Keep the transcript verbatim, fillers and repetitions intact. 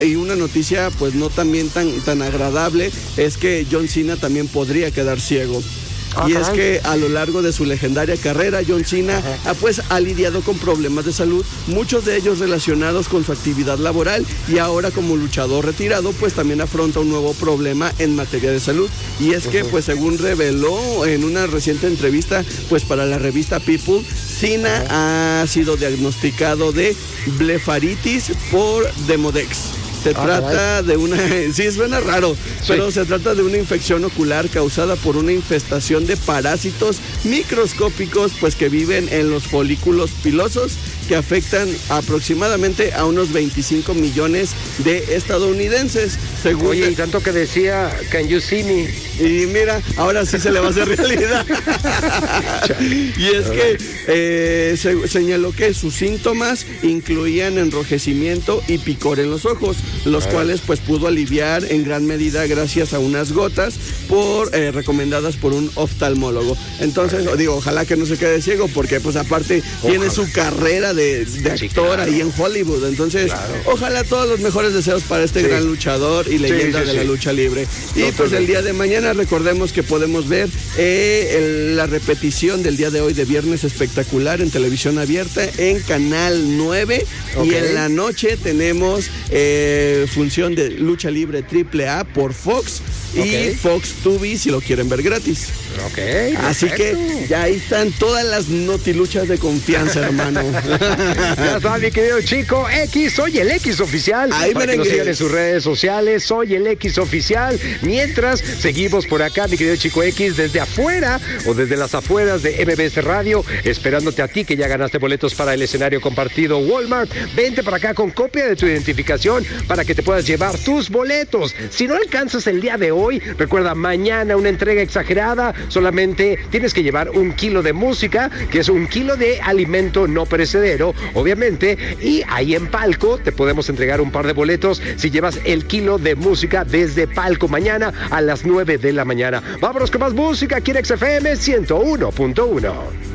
Y una noticia pues no también tan, tan agradable es que John Cena también podría quedar ciego. Ah, y caray. es que a lo largo de su legendaria carrera, John Cena ha, pues, ha lidiado con problemas de salud, muchos de ellos relacionados con su actividad laboral, y ahora como luchador retirado, pues también afronta un nuevo problema en materia de salud. Y es que, pues según reveló en una reciente entrevista, pues para la revista People, Cena ha sido diagnosticado de blefaritis por Demodex. Se Ah, trata caray. de una... Sí, suena raro, Sí. pero se trata de una infección ocular causada por una infestación de parásitos microscópicos, pues que viven en los folículos pilosos, que afectan aproximadamente a unos veinticinco millones de estadounidenses. Según Oye, y tanto que decía, can you see me? y mira, ahora sí se le va a hacer realidad. Y es que eh, se, señaló que sus síntomas incluían enrojecimiento y picor en los ojos, los cuales pues pudo aliviar en gran medida gracias a unas gotas por eh, recomendadas por un oftalmólogo. Entonces, digo, ojalá que no se quede ciego, porque pues aparte tiene su carrera de, de Sí, actor claro. ahí en Hollywood. Entonces, Claro. ojalá todos los mejores deseos para este Sí. gran luchador y leyenda sí, de sí. la lucha libre. Y pues Totalmente. el día de mañana recordemos que podemos ver eh, el- la repetición del día de hoy de Viernes Espectacular en televisión abierta en Canal nueve. Ok. Y en la noche tenemos eh, función de lucha libre triple A por Fox y Ok. Fox Tubi si lo quieren ver gratis. Ok, Así perfecto. que ya ahí están todas las notiluchas de confianza, hermano. Ya está, mi querido Chico X, soy el X oficial. Ahí, para que nos merengues. sigan en sus redes sociales, soy el X oficial. Mientras seguimos por acá, mi querido Chico X, desde afuera o desde las afueras de M B S Radio, esperándote a ti que ya ganaste boletos para el escenario compartido Walmart. Vente para acá con copia de tu identificación para que te puedas llevar tus boletos. Si no alcanzas el día de hoy, recuerda, mañana una entrega exagerada. Solamente tienes que llevar un kilo de música, que es un kilo de alimento no perecedero, obviamente, y ahí en Palco te podemos entregar un par de boletos si llevas el kilo de música desde Palco mañana a las nueve de la mañana. Vámonos con más música aquí en X F M ciento uno punto uno.